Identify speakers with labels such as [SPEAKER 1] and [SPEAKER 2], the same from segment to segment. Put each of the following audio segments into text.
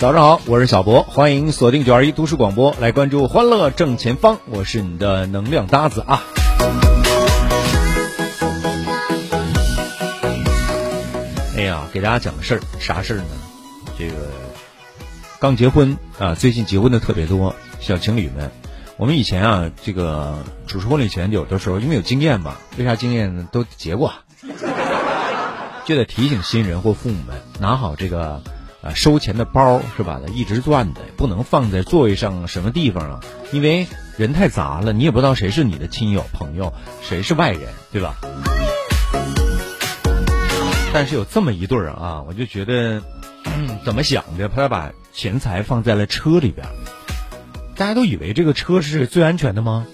[SPEAKER 1] 早上好，我是小博，欢迎锁定921都市广播，来关注欢乐正前方，我是你的能量搭子啊。哎呀，给大家讲个事儿，啥事儿呢？这个刚结婚啊，最近结婚的特别多，小情侣们。我们以前啊，这个主持婚礼前有的时候因为有经验嘛，为啥经验呢？都结过，就得提醒新人或父母们拿好这个收钱的包是吧？一直转的，不能放在座位上什么地方啊？因为人太杂了，你也不知道谁是你的亲友朋友，谁是外人，对吧？但是有这么一对儿啊，我就觉得，怎么想的？他把钱财放在了车里边，大家都以为这个车是最安全的吗？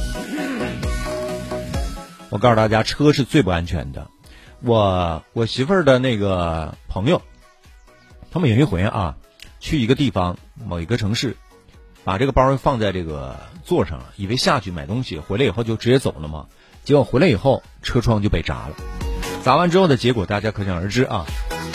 [SPEAKER 1] 我告诉大家，车是最不安全的。我媳妇儿的那个朋友，他们有一回啊，去一个地方某一个城市，把这个包放在这个座上了，以为下去买东西，回来以后就直接走了嘛。结果回来以后，车窗就被砸了。砸完之后的结果，大家可想而知啊。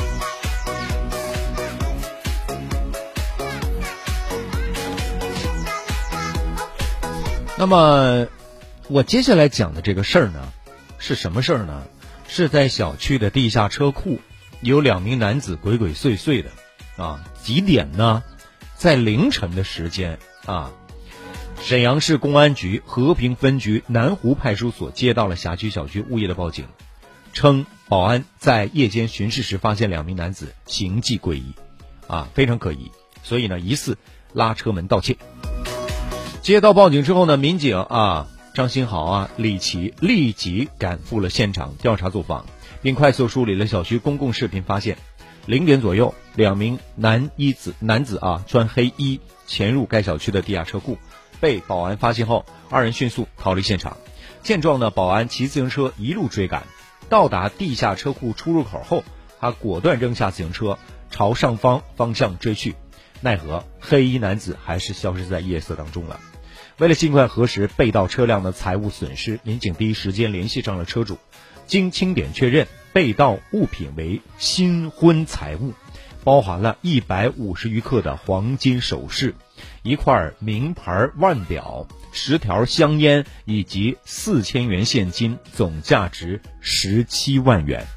[SPEAKER 1] 那么，我接下来讲的这个事儿呢，是什么事儿呢？是在小区的地下车库，有2名男子鬼鬼祟祟的啊。几点呢？在凌晨的时间啊，沈阳市公安局和平分局南湖派出所接到了辖区小区物业的报警，称保安在夜间巡视时发现2名男子行迹诡异啊，非常可疑，所以呢疑似拉车门盗窃。接到报警之后呢，民警啊张新豪啊、李琦立即赶赴了现场调查走访，并快速梳理了小区公共视频，发现0点左右2名男子啊穿黑衣潜入该小区的地下车库，被保安发现后，2人迅速逃离现场。见状呢，保安骑自行车一路追赶，到达地下车库出入口后，他果断扔下自行车朝上方向追去，奈何黑衣男子还是消失在夜色当中了。为了尽快核实被盗车辆的财物损失，民警第一时间联系上了车主，经清点确认，被盗物品为新婚财物，包含了150余克的黄金首饰、1块名牌腕表、10条香烟以及4000元现金，总价值17万元。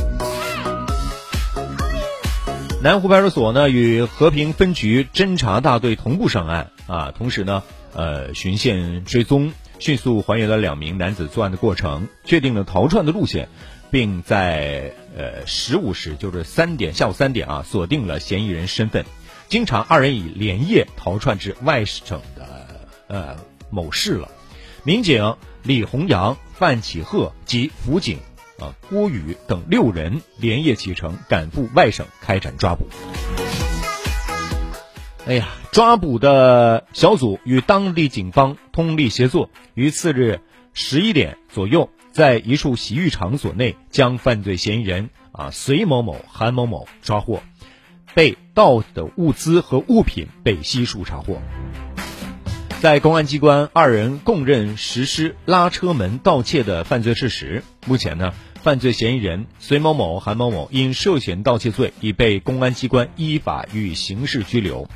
[SPEAKER 1] 南湖派出所呢与和平分局侦查大队同步上案啊，同时呢循线追踪，迅速还原了2名男子作案的过程，确定了逃窜的路线，并在15时，就是下午3点啊，锁定了嫌疑人身份。经查，2人已连夜逃窜至外省的某市了。民警李洪阳、范启鹤及辅警郭宇等6人连夜启程赶赴外省开展抓捕。抓捕的小组与当地警方通力协作，于次日11点左右，在一处洗浴场所内将犯罪嫌疑人隋某某、韩某某抓获，被盗的物资和物品被悉数查获。在公安机关，2人供认实施拉车门盗窃的犯罪事实。目前呢，犯罪嫌疑人隋某某、韩某某因涉嫌盗窃罪已被公安机关依法予以刑事拘留。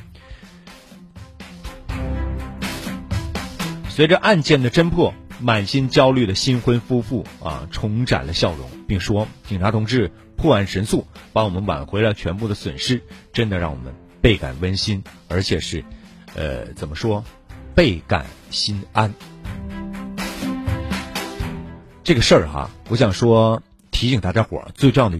[SPEAKER 1] 随着案件的侦破，满心焦虑的新婚夫妇重展了笑容，并说：“警察同志破案神速，帮我们挽回了全部的损失，真的让我们倍感温馨，而且是，怎么说，倍感心安。”这个事儿我想说提醒大家伙最重要的